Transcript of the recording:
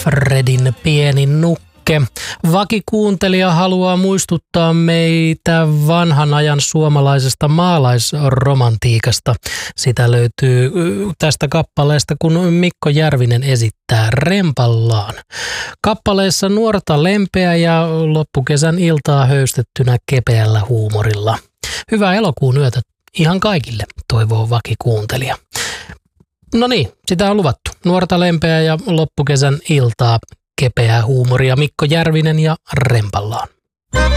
Fredin pieni nukke. Vakikuuntelija haluaa muistuttaa meitä vanhan ajan suomalaisesta maalaisromantiikasta. Sitä löytyy tästä kappaleesta, kun Mikko Järvinen esittää Rempallaan. Kappaleessa nuorta lempeä ja loppukesän iltaa höystettynä kepeällä huumorilla. Hyvää elokuun yötä ihan kaikille, toivoo vakikuuntelija. No niin, sitä on luvattu. Nuorta lempeää ja loppukesän iltaa kepeää huumoria. Mikko Järvinen ja Rempallaan.